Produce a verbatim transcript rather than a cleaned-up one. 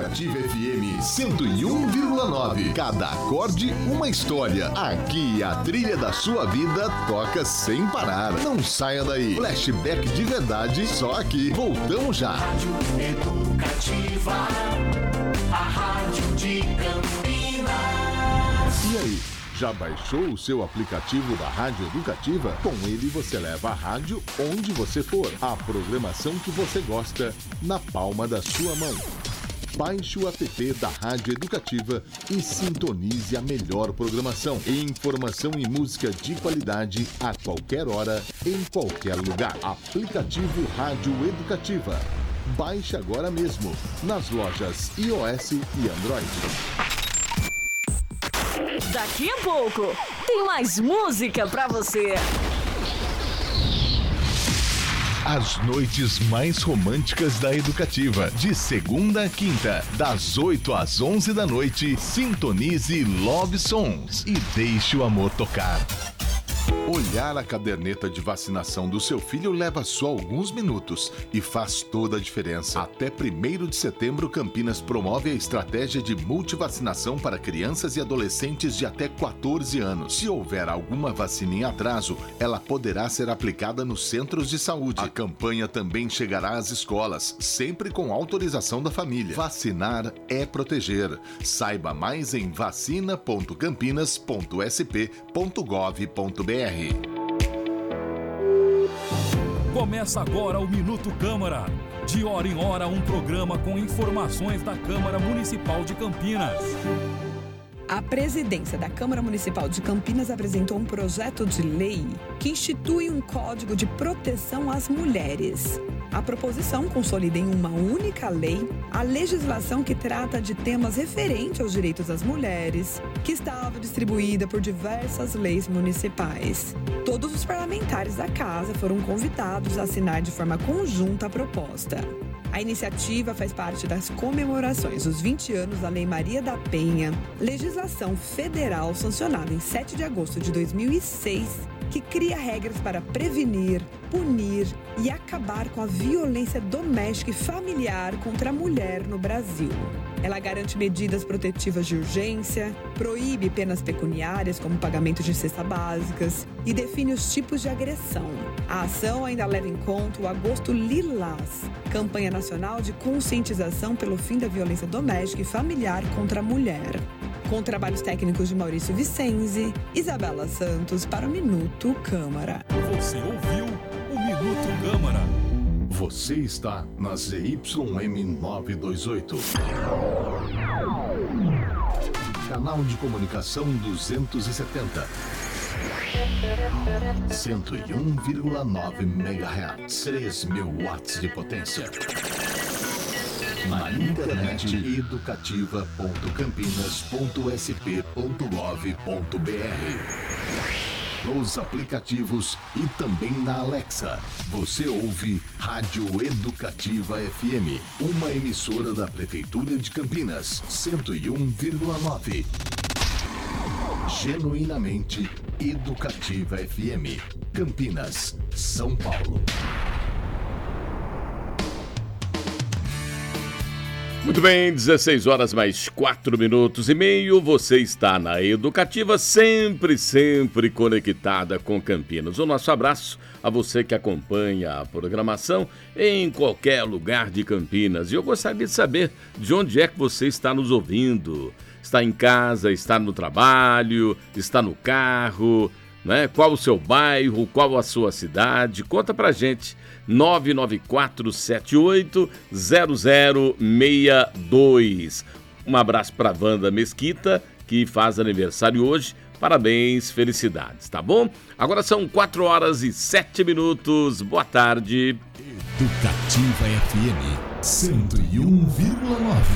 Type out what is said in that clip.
Educativa F M cento e um vírgula nove. Cada acorde, uma história. Aqui a trilha da sua vida toca sem parar. Não saia daí. Flashback de verdade, só aqui. Voltamos já. Rádio Educativa, a rádio de Campinas. E aí? Já baixou o seu aplicativo da Rádio Educativa? Com ele você leva a rádio onde você for. A programação que você gosta na palma da sua mão. Baixe o app da Rádio Educativa e sintonize a melhor programação. Informação e música de qualidade a qualquer hora, em qualquer lugar. Aplicativo Rádio Educativa. Baixe agora mesmo nas lojas iOS e Android. Daqui a pouco tem mais música pra você. As noites mais românticas da Educativa, de segunda a quinta, das oito às onze da noite, sintonize Love Songs e deixe o amor tocar. Olhar a caderneta de vacinação do seu filho leva só alguns minutos e faz toda a diferença. Até primeiro de setembro, Campinas promove a estratégia de multivacinação para crianças e adolescentes de até quatorze anos. Se houver alguma vacina em atraso, ela poderá ser aplicada nos centros de saúde. A campanha também chegará às escolas, sempre com autorização da família. Vacinar é proteger. Saiba mais em vacina ponto campinas ponto s p ponto gov ponto b r. Começa agora o Minuto Câmara. De hora em hora, um programa com informações da Câmara Municipal de Campinas. A presidência da Câmara Municipal de Campinas apresentou um projeto de lei que institui um código de proteção às mulheres. A proposição consolida em uma única lei a legislação que trata de temas referentes aos direitos das mulheres, que estava distribuída por diversas leis municipais. Todos os parlamentares da casa foram convidados a assinar de forma conjunta a proposta. A iniciativa faz parte das comemorações dos vinte anos da Lei Maria da Penha, legislação federal sancionada em sete de agosto de dois mil e seis, que cria regras para prevenir, punir e acabar com a violência doméstica e familiar contra a mulher no Brasil. Ela garante medidas protetivas de urgência, proíbe penas pecuniárias como pagamento de cestas básicas e define os tipos de agressão. A ação ainda leva em conta o Agosto Lilás, campanha nacional de conscientização pelo fim da violência doméstica e familiar contra a mulher. Com trabalhos técnicos de Maurício Vicenzi, Isabela Santos para o Minuto Câmara. Você ouviu o Minuto Câmara. Você está na Z Y M novecentos e vinte e oito. Canal de comunicação duzentos e setenta. cento e um vírgula nove megahertz. três mil watts de potência. Na internet, educativa ponto campinas ponto s p ponto gov ponto b r. Nos aplicativos e também na Alexa. Você ouve Rádio Educativa F M, uma emissora da Prefeitura de Campinas, cento e um vírgula nove. Genuinamente Educativa F M, Campinas, São Paulo. Muito bem, dezesseis horas mais quatro minutos e meio, você está na Educativa, sempre, sempre conectada com Campinas. O nosso abraço a você que acompanha a programação em qualquer lugar de Campinas. E eu gostaria de saber de onde é que você está nos ouvindo. Está em casa, está no trabalho, está no carro, né? Qual o seu bairro, qual a sua cidade? Conta pra gente. nove nove quatro sete oito zero zero seis dois. Um abraço para a Wanda Mesquita, que faz aniversário hoje. Parabéns, felicidades, tá bom? Agora são quatro horas e sete minutos. Boa tarde. Educativa F M cento e um vírgula nove.